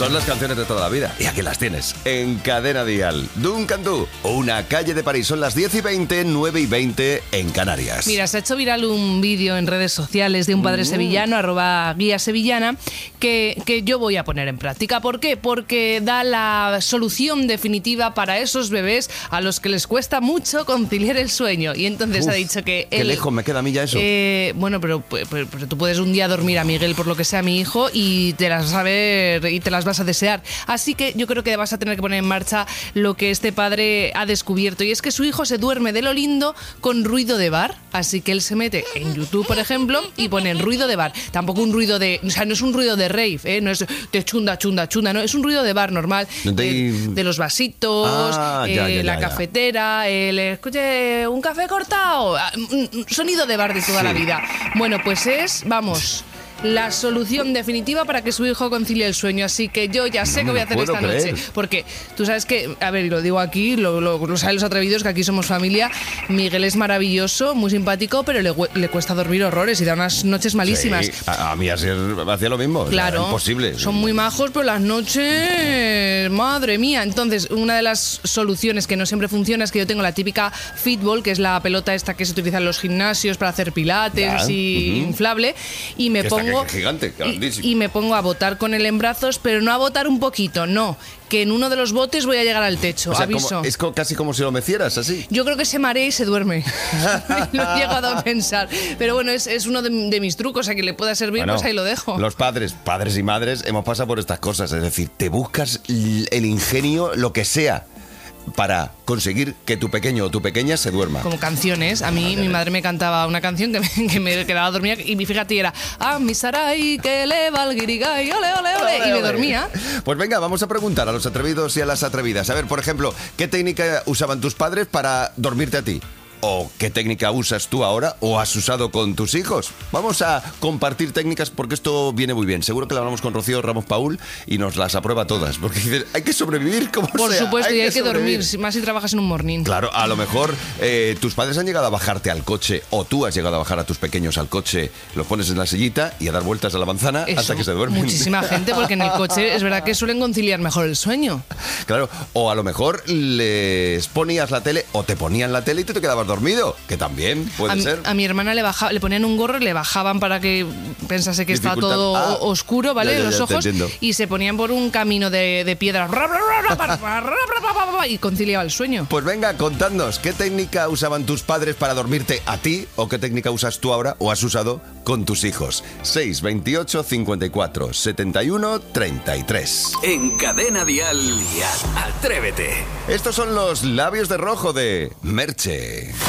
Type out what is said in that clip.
Son las canciones de toda la vida. Y aquí las tienes, en Cadena Dial. Duncan Du, una calle de París. Son las 10:20, 9:20 en Canarias. Mira, se ha hecho viral un vídeo en redes sociales de un padre sevillano, @guiasevillana, que yo voy a poner en práctica. ¿Por qué? Porque da la solución definitiva para esos bebés a los que les cuesta mucho conciliar el sueño. Y entonces ha dicho que qué lejos me queda a mí ya eso. Bueno, pero tú puedes un día dormir a Miguel, por lo que sea mi hijo, y te las vas a ver y te las vas a desear. Así que yo creo que vas a tener que poner en marcha lo que este padre ha descubierto, y es que su hijo se duerme de lo lindo con ruido de bar. Así que él se mete en YouTube, por ejemplo, y pone ruido de bar. Tampoco un ruido de... O sea, no es un ruido de rave, no es de chunda, chunda, chunda, no. Es un ruido de bar normal, de los vasitos, la cafetera, escuche, un café cortado, un sonido de bar de toda la vida. Bueno, pues la solución definitiva para que su hijo concilie el sueño. Así que yo ya sé que voy a hacer esta noche. Porque tú sabes que, a ver, y lo digo aquí, lo saben los atrevidos, que aquí somos familia. Miguel es maravilloso, muy simpático, pero le cuesta dormir horrores y da unas noches malísimas. Sí, a mí hacía lo mismo. Claro, imposible. Son muy majos, pero las noches, madre mía. Entonces, una de las soluciones que no siempre funciona es que yo tengo la típica Fitball, que es la pelota esta que se utiliza en los gimnasios para hacer pilates inflable, y me pongo... Gigante, y me pongo a botar con él en brazos, pero no a botar un poquito, no, que en uno de los botes voy a llegar al techo, o sea, aviso. Es casi como si lo mecieras, así. Yo creo que se marea y se duerme. Lo he llegado a pensar. Pero bueno, es uno de mis trucos, a quien le pueda servir, pues ahí lo dejo. Los padres y madres, hemos pasado por estas cosas. Es decir, te buscas el ingenio, lo que sea, para conseguir que tu pequeño o tu pequeña se duerma. Como canciones. A mí mi madre me cantaba una canción que me quedaba dormida, y fíjate, era a mi sarai que le va el guirigay, ole, ole, ole, y me dormía. Pues venga, vamos a preguntar a los atrevidos y a las atrevidas. A ver, por ejemplo, ¿qué técnica usaban tus padres para dormirte a ti? ¿O qué técnica usas tú ahora o has usado con tus hijos? Vamos a compartir técnicas, porque esto viene muy bien. Seguro que lo hablamos con Rocío Ramos Paul y nos las aprueba todas. Porque dice, hay que sobrevivir como sea. Por supuesto, y hay que dormir, más si trabajas en un morning. Claro, a lo mejor tus padres han llegado a bajarte al coche, o tú has llegado a bajar a tus pequeños al coche, los pones en la sillita y a dar vueltas a la manzana hasta que se duermen. Muchísima gente, porque en el coche es verdad que suelen conciliar mejor el sueño. Claro, o a lo mejor les ponías la tele, o te ponían la tele y tú te quedabas dormido, que también puede ser. A mi hermana le ponían un gorro y le bajaban para que pensase que estaba todo oscuro, ¿vale? Los ojos, y se ponían por un camino de piedras y conciliaba el sueño. Pues venga, contadnos, ¿qué técnica usaban tus padres para dormirte a ti, o qué técnica usas tú ahora o has usado con tus hijos? 628 54 71 33. En Cadena Dial, Atrévete. Estos son los Labios de Rojo de Merche.